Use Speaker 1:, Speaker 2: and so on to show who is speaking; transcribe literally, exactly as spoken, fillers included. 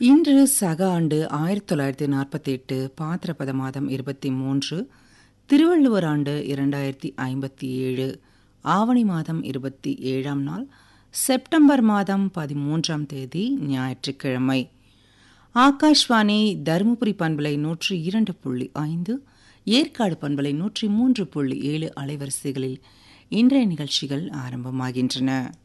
Speaker 1: இன்று சக ஆண்டு ஆயிரத்தி தொள்ளாயிரத்தி நாற்பத்தி எட்டு பாத்திரபத மாதம் இருபத்தி மூன்று திருவள்ளுவர் ஆண்டு இரண்டாயிரத்தி ஐம்பத்தி ஏழு ஆவணி மாதம் இருபத்தி ஏழாம் நாள் செப்டம்பர் மாதம் பதிமூன்றாம் தேதி ஞாயிற்றுக்கிழமை. ஆகாஷ்வாணி தருமபுரி பண்பலை நூற்றி இரண்டு புள்ளி ஐந்து, ஏற்காடு பண்பலை நூற்றி மூன்று புள்ளி ஏழு அலைவரிசைகளில் இன்றைய நிகழ்ச்சிகள் ஆரம்பமாகின்றன.